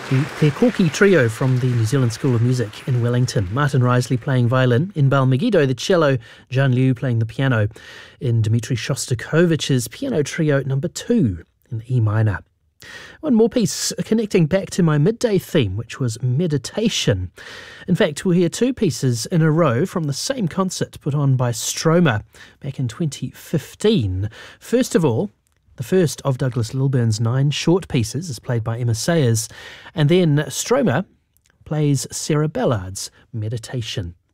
The Te Koki Trio from the New Zealand School of Music in Wellington. Martin Risley playing violin, Inbal Megiddo the cello, Zhan Liu playing the piano in Dmitri Shostakovich's Piano Trio No. 2 in E minor. One more piece connecting back to my midday theme, which was meditation. In fact, we'll hear two pieces in a row from the same concert put on by Stromer back in 2015. First of all, the first of Douglas Lilburn's 9 short pieces is played by Emma Sayers, and then Stromer plays Sarah Ballard's Meditation.